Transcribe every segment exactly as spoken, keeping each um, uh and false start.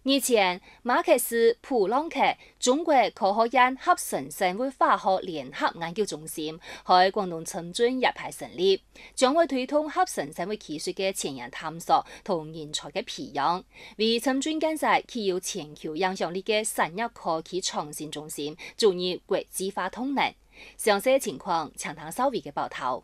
日前，馬克思普朗克中國科學院合成生物化學聯合研究中心喺廣東深圳一派成立，將會推動合成生物技術嘅前沿探索同人才嘅培養，為深圳建設具有全球影響力嘅產業科技創新中心注入國際化動能。詳細情況，請聽稍微嘅報道。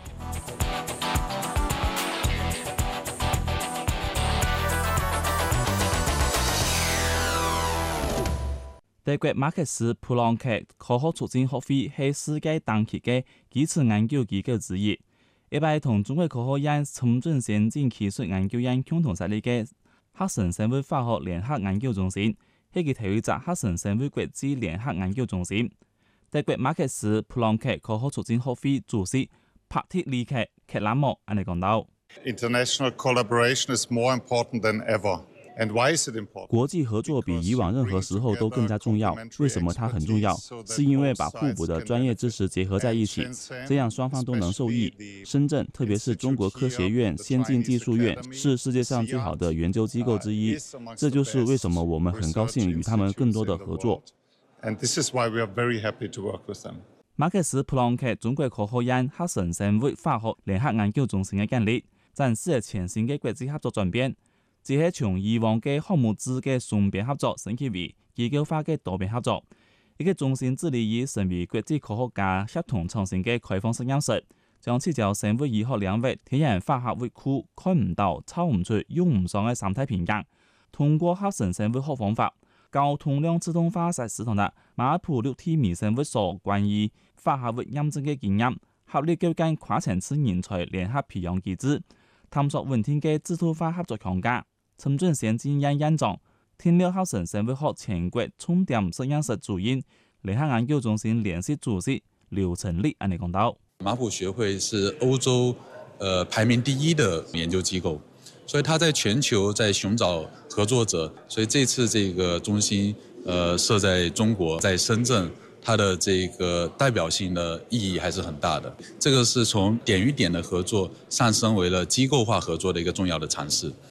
德國馬克思普朗克科學促進學會係世界頂級嘅基礎研究機構之一，一派同中國科學院深圳先進技術研究院共同設立嘅合成生物化學聯合研究中心，係其頭一隻合成生物國際聯合研究中心。德國馬克思普朗克科學促進學會主席帕特里克·克拉莫安尼講到 ：International collaboration is more important than ever. And why is it important? 國際合作比以往任何時候都更加重要。為什麼它很重要？是因為把互補的專業知識結合在一起，這樣雙方都能受益。深圳，特別是中國科學院先進技術院，是世界上最好的研究機構之一。這就是為什麼我們很高興與他們更多的合作。 And this is why we are very happy to work with them. 馬克思普朗克中國科學院合成生物化學聯合研究中心嘅建立，展示了全新嘅國際合作轉變。只係從以往嘅項目制嘅雙邊合作升級為機構化嘅多邊合作。一個中心致力於成為國際科學家協同創新嘅開放實驗室，將聚焦生物醫學領域天然化合物庫看唔到、抄唔出、用唔上嘅生態平衡，通過合成生物學方法，高通量自動化實施同埋馬普六體微生物所關於化合物驗證嘅經驗，合力構建跨層次人才聯合培養機制，探索穩定嘅制度化合作框架。深圳先進院院長、天料合成生物學全國重點實驗室主任、聯合研究中心聯席主席劉成立安尼講到： 馬普學會是歐洲呃排名第一的研究機構，所以它在全球在尋找合作者，所以這次這個中心呃設在中國，在深圳，它的這個代表性的意義還是很大的。這個是從點與點的合作上升為了機構化合作的一個重要的嘗試。